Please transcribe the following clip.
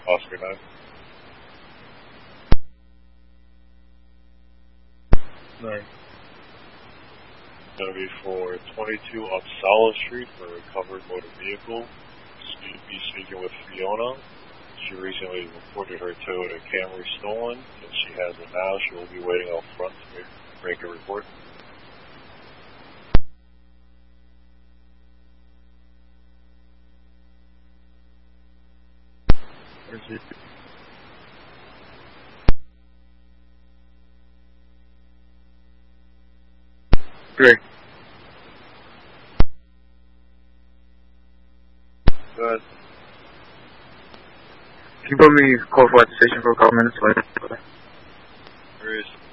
Oscar 9. 9. Going to be for 22 Uppsala Street for a recovered motor vehicle. Be speaking with Fiona. She recently reported her Toyota Camry stolen, and she has it now. She will be waiting out front to make a report. Where's it? Great. Go ahead. Can you put me call for the station for a couple minutes later? There is